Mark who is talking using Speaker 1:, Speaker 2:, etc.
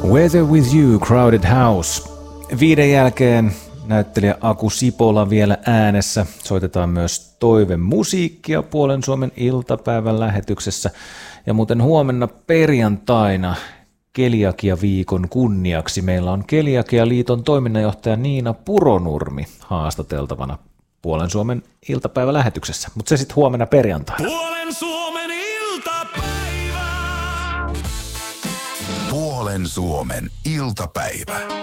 Speaker 1: Weather with You, Crowded House. 5 jälkeen näyttelijä Aku Sipola vielä äänessä. Soitetaan myös toivemusiikkia Puolen Suomen iltapäivän lähetyksessä. Ja muuten huomenna perjantaina Keliakia-viikon kunniaksi meillä on Keliakia-liiton toiminnanjohtaja Niina Puronurmi haastateltavana Puolen Suomen iltapäivälähetyksessä. Mutta se sitten huomenna perjantaina.
Speaker 2: Puolen Suomen iltapäivä.
Speaker 3: Puolen Suomen iltapäivä.